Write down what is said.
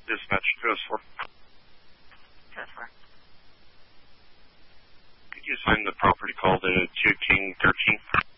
Dispatch 204. 204. Could you assign the property call to 2 King 13?